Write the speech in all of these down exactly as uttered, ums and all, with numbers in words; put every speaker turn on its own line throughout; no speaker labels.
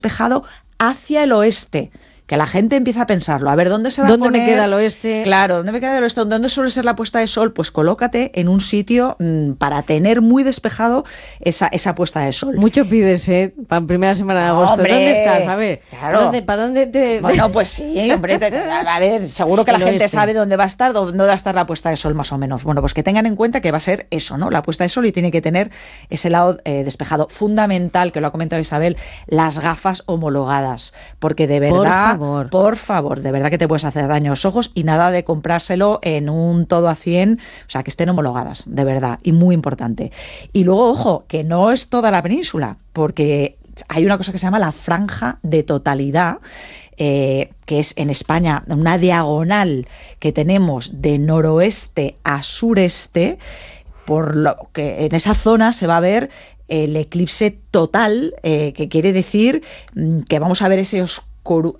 despejado hacia el oeste. Que la gente empieza a pensarlo. A ver, ¿dónde se va a poner?
¿Dónde me queda el oeste?
Claro, ¿dónde me queda el oeste? ¿Dónde suele ser la puesta de sol? Pues colócate en un sitio mmm, para tener muy despejado esa, esa puesta de sol.
Mucho pides, ¿eh? Para primera semana de agosto.
¡Hombre!
¿Dónde estás? A ver.
Claro.
¿Dónde, ¿Para dónde te...?
Bueno, pues sí, hombre. Te, te, a ver, seguro que la
El
gente
oeste.
sabe dónde va a estar, dónde va a estar la puesta de sol más o menos. Bueno, pues que tengan en cuenta que va a ser eso, ¿no? La puesta de sol y tiene que tener ese lado eh, despejado. Fundamental, que lo ha comentado Isabel, las gafas homologadas. Porque de verdad...
Por favor.
Por favor. De verdad que te puedes hacer daño a los ojos y nada de comprárselo en un todo a cien, o sea, que estén homologadas, de verdad, y muy importante. Y luego, ojo, que no es toda la península, porque hay una cosa que se llama la franja de totalidad, eh, que es en España una diagonal que tenemos de noroeste a sureste, por lo que en esa zona se va a ver el eclipse total, eh, que quiere decir que vamos a ver ese oscuro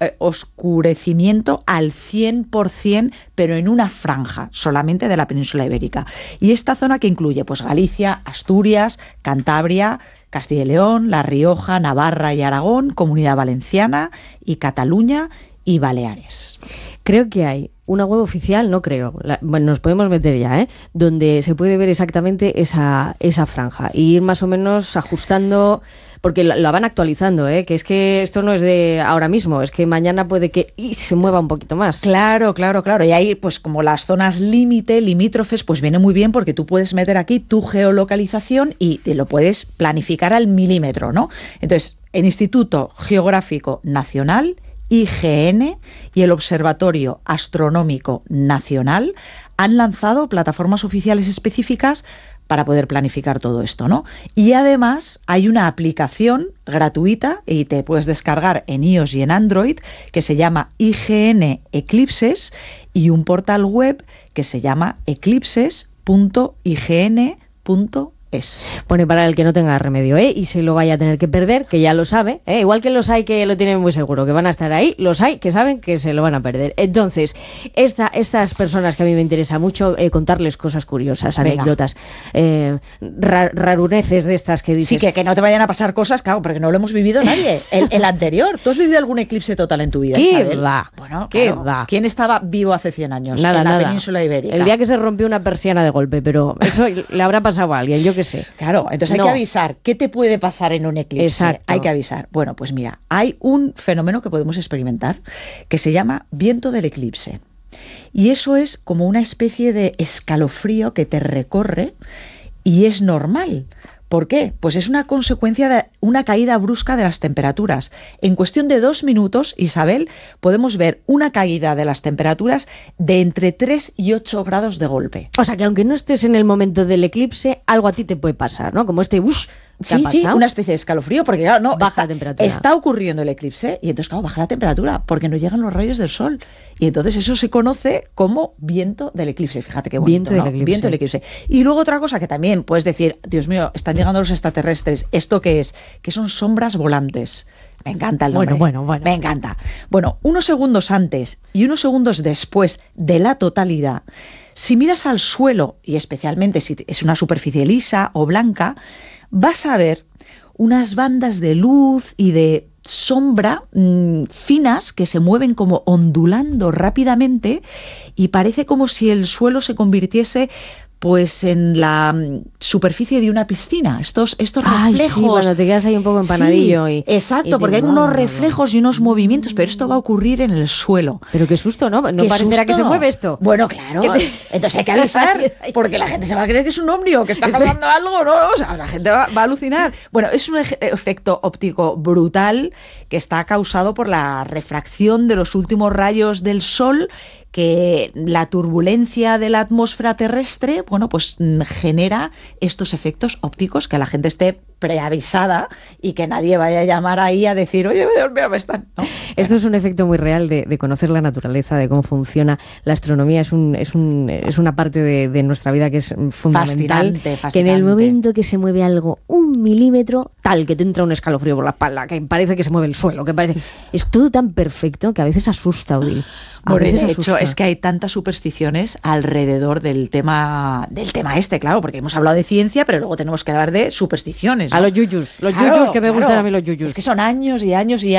oscurecimiento al cien por ciento, pero en una franja solamente de la península ibérica. Y esta zona que incluye pues Galicia, Asturias, Cantabria, Castilla y León, La Rioja, Navarra y Aragón, Comunidad Valenciana y Cataluña y Baleares.
Creo que hay una web oficial, no creo, la, bueno, nos podemos meter ya, ¿eh? Donde se puede ver exactamente esa, esa franja y ir más o menos ajustando, porque la, la van actualizando, ¿eh? Que es que esto no es de ahora mismo, es que mañana puede que y se mueva un poquito más.
Claro, claro, claro. Y ahí, pues como las zonas límite, limítrofes, pues viene muy bien porque tú puedes meter aquí tu geolocalización y te lo puedes planificar al milímetro, ¿no? Entonces, el Instituto Geográfico Nacional, I G N y el Observatorio Astronómico Nacional han lanzado plataformas oficiales específicas para poder planificar todo esto, ¿no? Y además hay una aplicación gratuita y te puedes descargar en iOS y en Android que se llama I G N Eclipses y un portal web que se llama eclipses punto i g n punto es.
Pone para el que no tenga remedio, ¿eh? Y se lo vaya a tener que perder, que ya lo sabe, ¿eh? Igual que los hay que lo tienen muy seguro, que van a estar ahí, los hay que saben que se lo van a perder. Entonces, esta, estas personas que a mí me interesa mucho eh, contarles cosas curiosas,
Venga.
anécdotas, eh, ra- raruneces de estas que dices.
Sí, que, que no te vayan a pasar cosas, claro, porque no lo hemos vivido nadie. El, el anterior. ¿Tú has vivido algún eclipse total en tu vida,
¿Qué
Isabel?
va?
Bueno,
¿Qué
claro.
va?
¿Quién estaba vivo hace cien años
Nada,
en la
nada.
península ibérica?
El día que se rompió una persiana de golpe, pero eso le habrá pasado a alguien, yo qué sé.
Claro, entonces hay
No.
que avisar. ¿Qué te puede pasar en un eclipse?
Exacto.
Hay que avisar. Bueno, pues mira, hay un fenómeno que podemos experimentar que se llama viento del eclipse. Y eso es como una especie de escalofrío que te recorre y es normal. ¿Por qué? Pues es una consecuencia de una caída brusca de las temperaturas. En cuestión de dos minutos, Isabel, podemos ver una caída de las temperaturas de entre tres y ocho grados de golpe.
O sea, que aunque no estés en el momento del eclipse, algo a ti te puede pasar, ¿no? Como este ush, ¿te ha
Sí, sí,
pasado?
una especie de escalofrío, porque claro, no,
Baja
está,
la temperatura.
está ocurriendo el eclipse y entonces, claro, baja la temperatura porque no llegan los rayos del sol. Y entonces eso se conoce como viento del eclipse. Fíjate qué bonito,
Viento del
¿no?
eclipse.
Viento del eclipse. Y luego otra cosa que también puedes decir, Dios mío, están llegando los extraterrestres. ¿Esto qué es? Que son sombras volantes. Me encanta el nombre.
Bueno, bueno, bueno.
Me encanta. Bueno, unos segundos antes y unos segundos después de la totalidad, si miras al suelo, y especialmente si es una superficie lisa o blanca, vas a ver unas bandas de luz y de sombra mmm, finas que se mueven como ondulando rápidamente y parece como si el suelo se convirtiese pues en la mm, superficie de una piscina, estos, estos
Ay,
reflejos.
sí, cuando te quedas ahí un poco empanadillo.
Sí,
y,
exacto,
y te-
porque hay
no,
unos
no, no.
reflejos y unos movimientos, pero esto va a ocurrir en el suelo.
Pero qué susto, ¿no? No
¡Qué
parecerá que se
susto!
mueve esto.
Bueno, claro.
¿Qué te-
Entonces hay que avisar, porque la gente se va a creer que es un ovni o que está
Esto-
pasando algo, ¿no? O sea, la gente va, va a alucinar. Bueno, es un eje- efecto óptico brutal que está causado por la refracción de los últimos rayos del sol, que la turbulencia de la atmósfera terrestre, bueno, pues mm, genera estos efectos ópticos, que la gente esté preavisada y que nadie vaya a llamar ahí a decir, oye, Dios mío, me están... ¿no?
Esto es un efecto muy real de, de conocer la naturaleza, de cómo funciona la astronomía. Es un, es un, es una parte de, de nuestra vida que es fundamental.
Fascinante,
Que en el
fascinante.
momento que se mueve algo un milímetro, tal, que te entra un escalofrío por la espalda, que parece que se mueve el suelo, que parece... Es todo tan perfecto que a veces asusta, Odil. A
Bueno, y
veces
de hecho,
asusta.
es que hay tantas supersticiones alrededor del tema del tema este, claro, porque hemos hablado de ciencia, pero luego tenemos que hablar de supersticiones, ¿no?
A los yuyus, los
Claro,
yuyus, que me
claro.
gustan a mí los yuyus.
Es que son años y años y